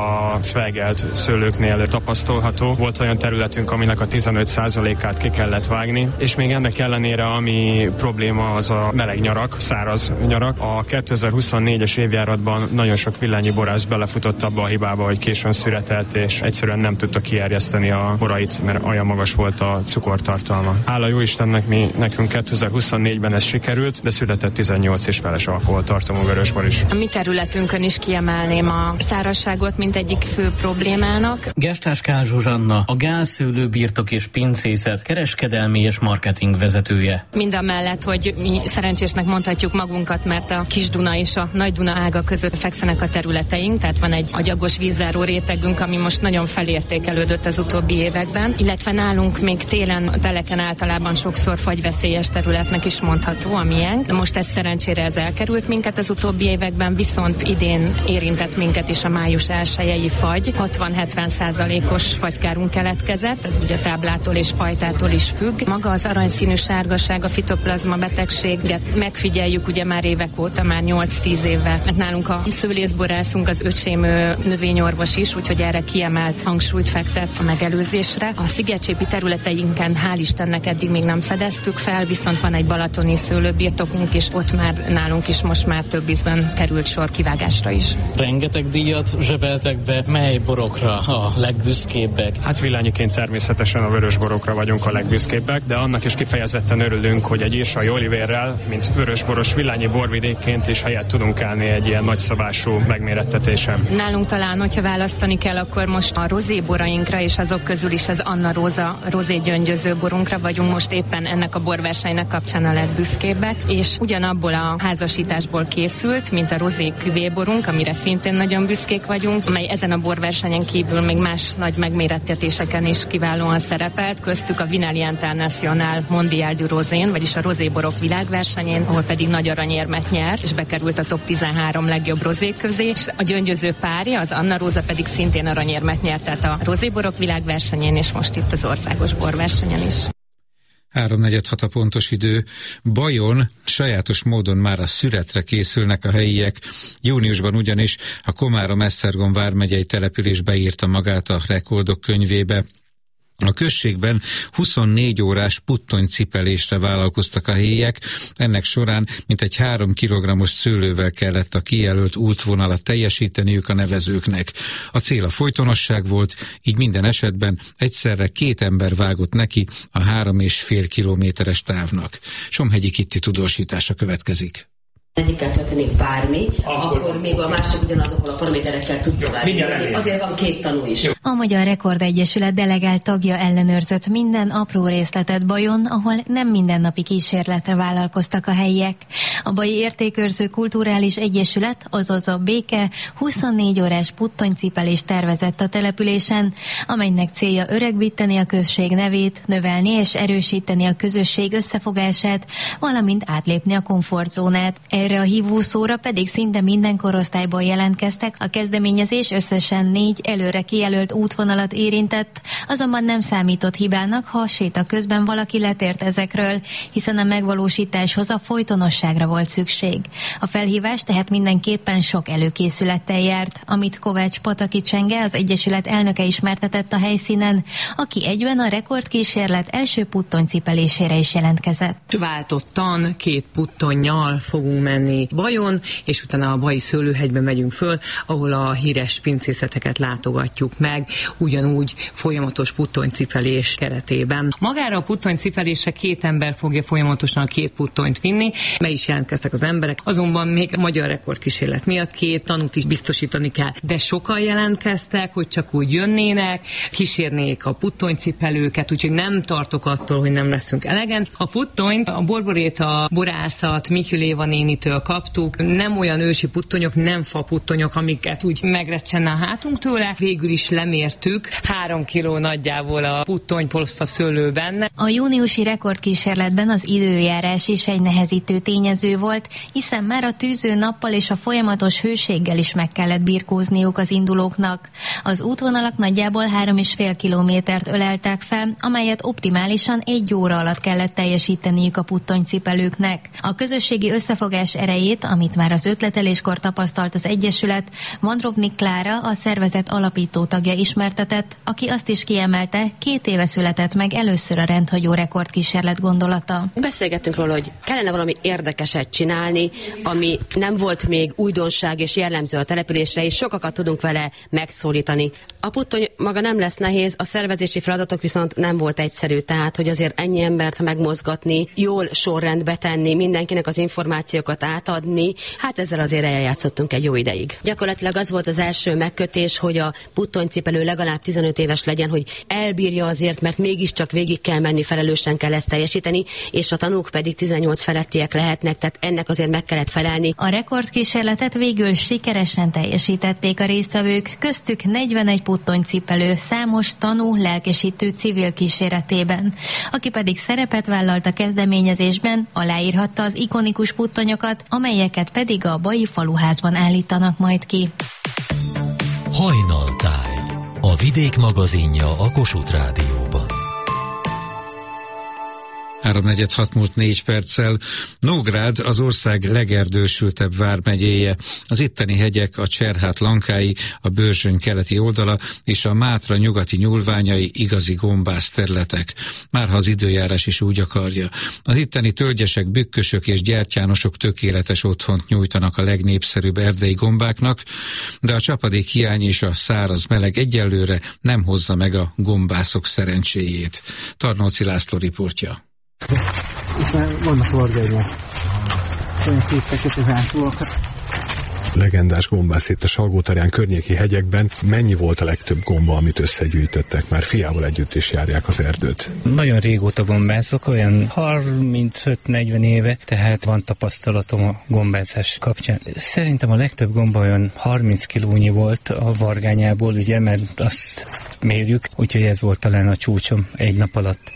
a cvegelt szőlőknél tapasztalható. Volt olyan területünk, aminek a tizenöt százalékát ki kellett vágni, és még ennek ellenére, ami probléma, az a meleg nyarak, száraz nyarak. A kétezer-huszonnégyes évjáratban nagyon sok villányi borász belefutott abba a hibába, hogy későn szüretelt, és egyszerűen nem tudta kierjeszteni a borait, mert olyan magas volt a cukortartalma. Hála jó Istennek, mi nekünk kétezer-huszonnégyben ez sikerült, de született tizennyolc és feles alkoholtartalmú vörösbor is. A mi területünkön is kiemelném a szárazságot, mint egyik fő problémának. Gestás Kál Zsuzsanna, a gázszőlőbirtok és pincészet kereskedelmi és marketing vezetője. Mindamellett, hogy mi szerencsésnek mondhatjuk magunkat, mert a Kis-Duna és a Nagy-Duna ága között fekszenek a területeink, tehát van egy agyagos vízzáró rétegünk, ami most nagyon felértékelődött az utóbbi években, illetve nálunk még télen a teleken általában sokszor fagyveszélyes területnek is mondható, amilyen. De most ez szerencsére ez elkerült minket az utóbbi években, viszont idén érintett minket is a május elsejei fagy. hatvan-hetven százalékos fagykárunk keletkezett, ez ugye táblától és fajtától is függ. Maga az aranyszínű sárgaság, a fitoplazma betegséget megfigyeljük ugye már évek óta, már nyolc-tíz éve. Mert nálunk a szőlészborászunk, az öcsém növényorvos is, úgyhogy erre kiemelt hangsúlyt fektet a megelőzésre. A szigetcsépi területeinken hál' Istennek eddig még nem fedeztük fel, viszont van egy balatoni szőlőbirtokunk, és ott már nálunk is most már több ízben került sor kivágásra is. Rengeteg díjat zsebeltek be, mely borokra a legbüszkébbek? Hát villányiként természetesen a vörösborokra vagyunk a legbüszkébbek, de annak is kifejezetten örülünk, hogy egy Érsai Olivérrel, mint vörösboros villányi borvidékként is helyet tudunk állni egy ilyen nagyszabású megmérettetésen. Nálunk talán, hogyha választani kell, akkor most a rozéborainkra, és azok közül is az Anna Róza rozé gyöngyöző borunkra vagyunk most éppen ennek a borversenynek kapcsán a legbüszkébbek, és ugyanabból a házasításból készült, mint a rozé küvéborunk, amire szintén nagyon büszkék vagyunk, amely ezen a borversenyen kívül még más nagy megmérettetéseken is kiválóan szerepelt, köztük a Vinali International Mondial du Rosén, vagyis a rozéborok világversenyén, ahol pedig nagy aranyérmet nyert, és bekerült a top tizenhárom legjobb rozék közé, és a gyöngyöző párja, az Anna Róza pedig szintén aranyérmet nyert, tehát a rozéborok világversenyén, és most itt az országos borversenyen is. háromnegyed hat a pontos idő. Bajon sajátos módon már a szüretre készülnek a helyiek. Júniusban ugyanis a Komárom-Esztergom vármegyei település beírta magát a rekordok könyvébe. A községben huszonnégy órás puttonycipelésre vállalkoztak a helyiek, ennek során mintegy három kilogrammos szőlővel kellett a kijelölt útvonalat teljesíteniük a nevezőknek. A cél a folytonosság volt, így minden esetben egyszerre két ember vágott neki a három és fél kilométeres távnak. Somhegyi Kitti tudósítása következik. Egyikkel történik bármi, akkor, akkor még a másik ugyanazokkal a paraméterekkel tud tovább. Azért van két tanú is. A Magyar Rekordegyesület delegált tagja ellenőrzött minden apró részletet Bajon, ahol nem mindennapi kísérletre vállalkoztak a helyiek. A Baji Értékőrző Kulturális Egyesület, azaz a Béke huszonnégy órás puttonycipelést tervezett a településen, amelynek célja öregbíteni a község nevét, növelni és erősíteni a közösség összefogását, valamint átlépni a komfortzónát. Erre a hívószóra pedig szinte minden korosztályból jelentkeztek, a kezdeményezés összesen négy előre kijelölt útvonalat érintett, azonban nem számított hibának, ha a séta közben valaki letért ezekről, hiszen a megvalósításhoz a folytonosságra volt szükség. A felhívás tehát mindenképpen sok előkészülettel járt, amit Kovács Pataki Csenge, az Egyesület elnöke ismertetett a helyszínen, aki egyben a rekordkísérlet első puttonycipelésére is jelentkezett. Váltottan két puttonnyal fogunk menni Bajon, és utána a Baji Szőlőhegybe megyünk föl, ahol a híres pincészeteket látogatjuk meg, ugyanúgy folyamatos puttonycipelés keretében. Magára a puttonycipelésre két ember fogja folyamatosan a két puttonyt vinni, be is jelentkeztek az emberek, azonban még a magyar rekordkísérlet miatt két tanút is biztosítani kell. De sokan jelentkeztek, hogy csak úgy jönnének, kísérnék a puttonycipelőket, úgyhogy nem tartok attól, hogy nem leszünk elegen. A puttonyt, a borboréta borászat Michül Éva nénitől kaptuk, nem olyan ősi puttonyok, nem fa puttonyok, amiket úgy megrecsenne a hátunk tőle. Végül is lemértük, három kiló nagyjából a puttonypoloszta szőlő benne. A júniusi rekordkísérletben az időjárás is egy nehezítő tényező volt, hiszen már a tűző nappal és a folyamatos hőséggel is meg kellett birkózniuk az indulóknak. Az útvonalak nagyjából három és fél kilométert öleltek fel, amelyet optimálisan egy óra alatt kellett teljesíteniük a puttonycipelőknek. A közösségi összefogás különleges erejét, amit már az ötleteléskor tapasztalt az Egyesület, Vandrovnik Klára, a szervezet alapító tagja ismertetett, aki azt is kiemelte, két éve született meg először a rendhagyó rekordkísérlet gondolata. Beszélgettünk róla, hogy kellene valami érdekeset csinálni, ami nem volt még újdonság és jellemző a településre, és sokakat tudunk vele megszólítani. A puttony maga nem lesz nehéz, a szervezési feladatok viszont nem volt egyszerű, tehát hogy azért ennyi embert megmozgatni, jól sorrendbe tenni, mindenkinek az információkat átadni, hát ezzel azért eljátszottunk egy jó ideig. Gyakorlatilag az volt az első megkötés, hogy a puttonycipelő legalább tizenöt éves legyen, hogy elbírja azért, mert mégiscsak végig kell menni, felelősen kell ezt teljesíteni, és a tanúk pedig tizennyolc felettiek lehetnek, tehát ennek azért meg kellett felelni. A rekordkísérletet végül sikeresen teljesítették a résztvevők, köztük negyvenegy puttonycipelő, számos tanú, lelkesítő civil kíséretében. Aki pedig szerepet vállalt a kezdeményezésben, aláírhatta az ikonikus puttonyokat, amelyeket pedig a Baji faluházban állítanak majd ki. Hajnaltáj, a vidék magazinja a Kossuth Rádióban. háromnegyed hat múlt négy perccel. Nógrád az ország legerdősültebb vármegyéje. Az itteni hegyek, a Cserhát-Lankái, a Bőrzsöny keleti oldala és a Mátra nyugati nyúlványai igazi gombász területek. Márha az időjárás is úgy akarja. Az itteni tölgyesek, bükkösök és gyertyánosok tökéletes otthont nyújtanak a legnépszerűbb erdei gombáknak, de a csapadék hiány és a száraz meleg egyelőre nem hozza meg a gombászok szerencséjét. Tarnóci László riportja. És már vannak orgaimok. Olyan szép fekete zsákúakat. Legendás gombász itt a Salgótarján környéki hegyekben. Mennyi volt a legtöbb gomba, amit összegyűjtöttek? Már fiával együtt is járják az erdőt. Nagyon régóta gombászok, olyan harmincöt-negyven éve, tehát van tapasztalatom a gombászás kapcsán. Szerintem a legtöbb gomba olyan harminc kilónyi volt a vargányából, ugye, mert azt mérjük, úgyhogy ez volt talán a csúcsom egy nap alatt.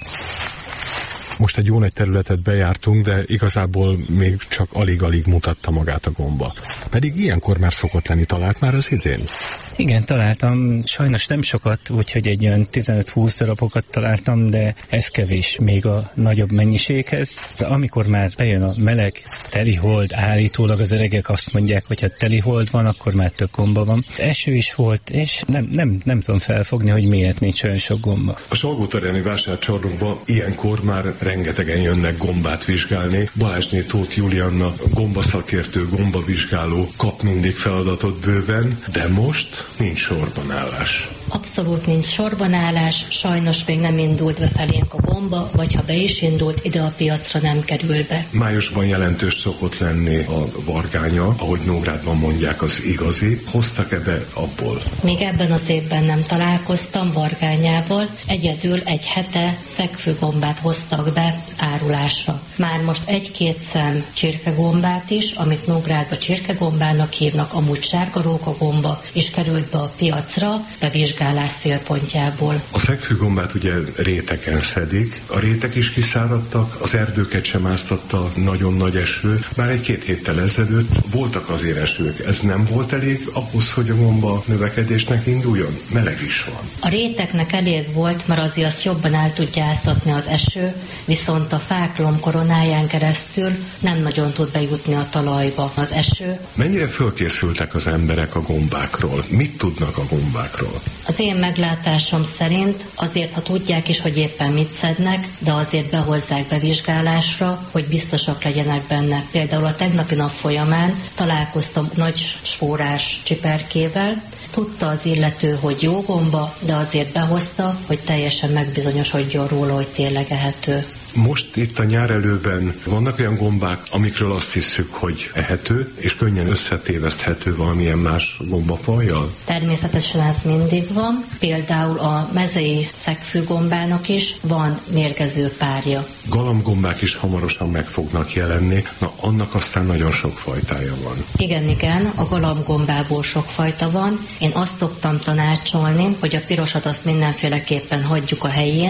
Most egy jó nagy területet bejártunk, de igazából még csak alig-alig mutatta magát a gomba. Pedig ilyenkor már szokott lenni. Talált már az idén? Igen, találtam. Sajnos nem sokat, úgyhogy egy olyan tizenöt-húsz darabokat találtam, de ez kevés még a nagyobb mennyiséghez. De amikor már bejön a meleg, teli hold, állítólag az öregek azt mondják, hogy ha teli hold van, akkor már több gomba van. Eső is volt, és nem, nem, nem tudom felfogni, hogy miért nincs olyan sok gomba. A Salgótarjáni vásárcsarnokban ilyenkor már rengetegen jönnek gombát vizsgálni. Balázsné Tóth Julianna, gombaszakértő, gombavizsgáló kap mindig feladatot bőven, de most nincs sorbanállás. Abszolút nincs sorbanállás, sajnos még nem indult be felénk a gomba, vagy ha be is indult, ide a piacra nem kerül be. Májusban jelentős szokott lenni a vargánya, ahogy Nógrádban mondják, az igazi. Hoztak ebbe abból? Még ebben az évben nem találkoztam vargányával, egyedül egy hete szegfűgombát hoztak be árulásra. Már most egy-két szem csirkegombát is, amit Nógrádba csirkegombának hívnak, amúgy sárga rókagomba, és került be a piacra bevizsgálás célpontjából. A szegfűgombát ugye réteken szedik, a rétek is kiszáradtak, az erdőket sem áztatta nagyon nagy eső, bár egy-két héttel ezelőtt voltak azért esők. Ez nem volt elég ahhoz, hogy a gomba növekedésnek induljon? Meleg is van. A réteknek elég volt, mert azért azt jobban el tudja áztatni az eső, viszont a fák lombkoronáján keresztül nem nagyon tud bejutni a talajba az eső. Mennyire fölkészültek az emberek a gombákról? Mit tudnak a gombákról? Az én meglátásom szerint azért, ha tudják is, hogy éppen mit szednek, de azért behozzák bevizsgálásra, hogy biztosak legyenek benne. Például a tegnapi nap folyamán találkoztam nagy spórás csiperkével, tudta az illető, hogy jó gomba, de azért behozta, hogy teljesen megbizonyosodjon róla, hogy tényleg ehető. Most itt a nyár előben vannak olyan gombák, amikről azt hiszük, hogy ehető, és könnyen összetéveszthető valamilyen más gombafajjal? Természetesen ez mindig van. Például a mezei szegfűgombának is van mérgező párja. Galambgombák is hamarosan meg fognak jelenni, na annak aztán nagyon sok fajtája van. Igen, igen, a galambgombából sok fajta van. Én azt szoktam tanácsolni, hogy a pirosat azt mindenféleképpen hagyjuk a helyén,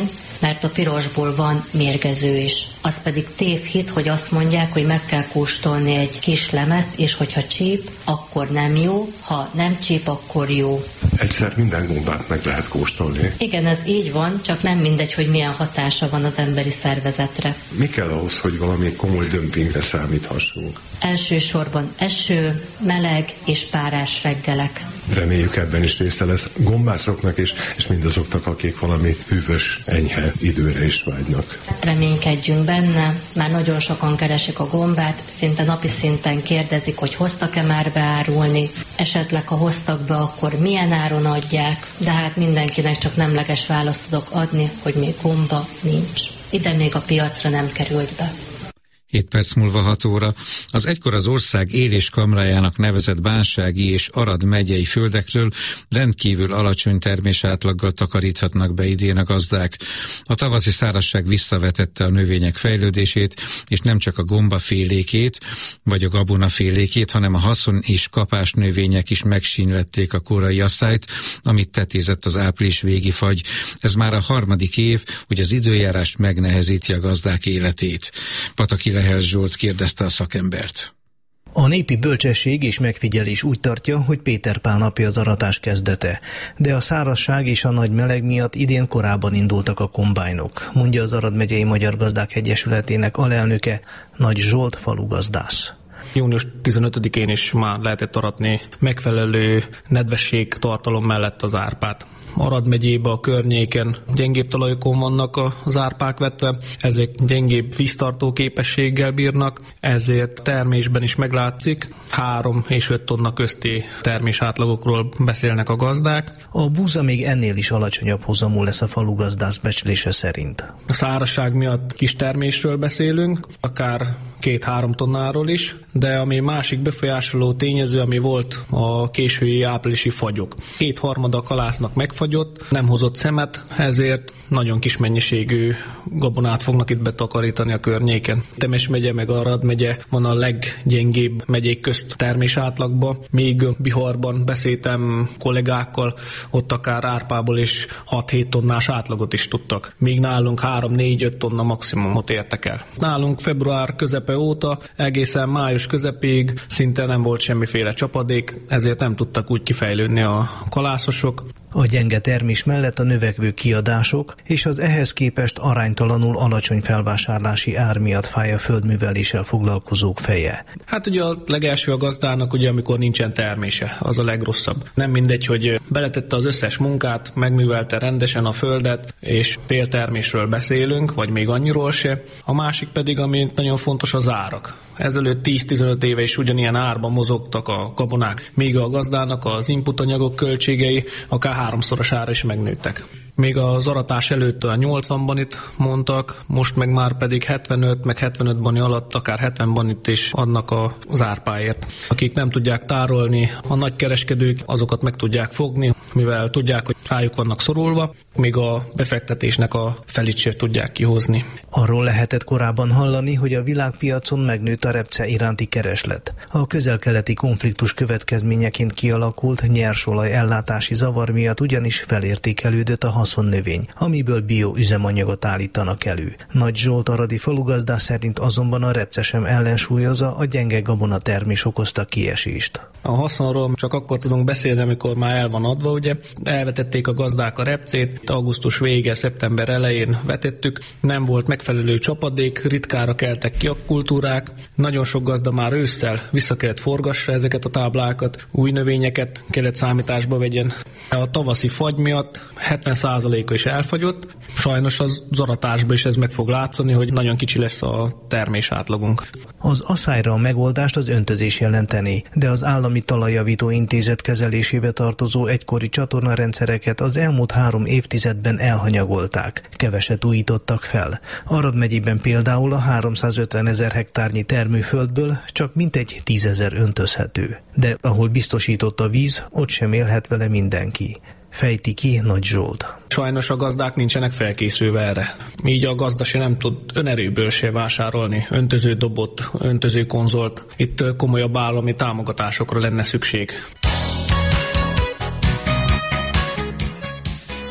mert a pirosból van mérgező is. Az pedig tévhit, hogy azt mondják, hogy meg kell kóstolni egy kis lemezt, és hogyha csíp, akkor nem jó, ha nem csíp, akkor jó. Egyszer minden gombát meg lehet kóstolni. Igen, ez így van, csak nem mindegy, hogy milyen hatása van az emberi szervezetre. Mi kell ahhoz, hogy valami komoly dömpingre számíthassunk? Elsősorban eső, meleg és párás reggelek. Reméljük ebben is része lesz gombászoknak is, és mindazoknak, akik valami hűvös, enyhe időre is vágynak. Reménykedjünk benne, már nagyon sokan keresik a gombát, szinte napi szinten kérdezik, hogy hoztak-e már beárulni, esetleg ha hoztak be, akkor milyen áron adják, de hát mindenkinek csak nemleges választ tudok adni, hogy még gomba nincs. Ide még a piacra nem került be. hét perc múlva hat óra. Az egykor az ország éléskamrájának nevezett bánsági és Arad megyei földekről rendkívül alacsony termésátlaggal takaríthatnak be idén a gazdák. A tavaszi szárazság visszavetette a növények fejlődését, és nem csak a gombafélékét, vagy a gabonafélékét, hanem a haszon és kapás növények is megsínlették a korai asszályt, amit tetézett az április végi fagy. Ez már a harmadik év, hogy az időjárás megnehezíti a gazdák életét. Pataki Lehel Zsolt kérdezte a szakembert. A népi bölcsesség és megfigyelés úgy tartja, hogy Péter Pál napja az aratás kezdete, de a szárazság és a nagy meleg miatt idén korábban indultak a kombájnok, mondja az Arad megyei Magyar Gazdák Egyesületének alelnöke, Nagy Zsolt falugazdász. június tizenötödikén is már lehetett aratni megfelelő nedvesség tartalom mellett az árpát. Arad megyébe a környéken gyengébb talajokon vannak az árpák vetve, ezek gyengébb víztartó képességgel bírnak, ezért termésben is meglátszik, három és öt tonna közti termésátlagokról beszélnek a gazdák. A búza még ennél is alacsonyabb hozamú lesz a falugazdász becslése szerint. A szárazság miatt kis termésről beszélünk, akár két-három tonnáról is, de ami másik befolyásoló tényező, ami volt a késői áprilisi fagyok. Kétharmada a kalásznak megfagyott, nem hozott szemet, ezért nagyon kis mennyiségű gabonát fognak itt betakarítani a környéken. Temes megye meg Arad megye van a leggyengébb megyék közt termés átlagba, míg Biharban beszéltem kollégákkal, ott akár árpából is hat-hét tonnás átlagot is tudtak, míg nálunk három-négy-öt tonna maximumot értek el. Nálunk február közepe óta egészen május közepéig szinte nem volt semmiféle csapadék, ezért nem tudtak úgy kifejlődni a kalászosok. A gyenge termés mellett a növekvő kiadások és az ehhez képest aránytalanul alacsony felvásárlási ár miatt fáj a földműveléssel foglalkozók feje. Hát ugye a legelső a gazdának, ugye, amikor nincsen termése, az a legrosszabb. Nem mindegy, hogy beletette az összes munkát, megművelte rendesen a földet, és féltermésről beszélünk, vagy még annyiról se. A másik pedig, ami nagyon fontos, az árak. Ezelőtt tíz-tizenöt éve is ugyanilyen árban mozogtak a gabonák, míg a gazdának az inputanyagok költségei akár háromszoros ára is megnőttek. Még az aratás előtt a nyolcvan banit mondtak, most meg már pedig hetvenöt, meg hetvenöt bani alatt akár hetven banit is adnak az árpáért. Akik nem tudják tárolni, a nagykereskedők azokat meg tudják fogni, mivel tudják, hogy rájuk vannak szorulva, míg a befektetésnek a felét sem tudják kihozni. Arról lehetett korábban hallani, hogy a világpiacon megnőtt a repce iránti kereslet. A közel-keleti konfliktus következményeként kialakult nyersolaj ellátási zavar miatt ugyanis felértékelődött a haszonnövény, amiből bioüzemanyagot állítanak elő. Nagy Zsolt aradi falugazdász szerint azonban a repce sem ellensúlyozza a gyenge gabonatermés okozta kiesést. A haszonról csak akkor tudunk beszélni, amikor már el van adva, ugye. Elvetették a gazdák a repcét, augusztus vége, szeptember elején vetettük, nem volt megfelelő csapadék, ritkára keltek ki a kultúrák, nagyon sok gazda már ősszel vissza kellett forgassa ezeket a táblákat, új növényeket kellett számításba vegyen. A tavaszi fagy miatt hetven százaléka is elfagyott, sajnos az aratásban is ez meg fog látszani, hogy nagyon kicsi lesz a termés átlagunk. Az asszályra a megoldást az öntözés jelenteni, de az Állami Talajjavító Intézet kezelésébe tartozó egykori csatornarendszereket az elmúlt három évtizedben elhanyagolták, keveset újítottak fel. Arad megyében például a háromszázötven ezer hektárnyi termőföldből csak mintegy tízezer öntözhető. De ahol biztosított a víz, ott sem élhet vele mindenki. Fejti ki Nagy Zsolt. Sajnos a gazdák nincsenek felkészülve erre. Így a gazda se nem tud önerőből se vásárolni öntöző dobot, öntöző konzolt. Itt komolyabb állami támogatásokra lenne szükség.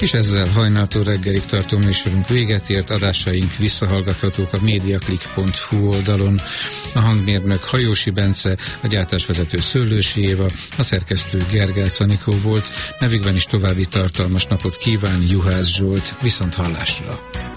És ezzel hajnaltól reggelig tartó műsorunk véget ért, adásaink visszahallgathatók a mediaclick pont hu oldalon. A hangmérnök Hajósi Bence, a gyártásvezető Szőlősi Éva, a szerkesztő Gergely Anikó volt. Nevükben is további tartalmas napot kíván Juhász Zsolt. Viszont hallásra!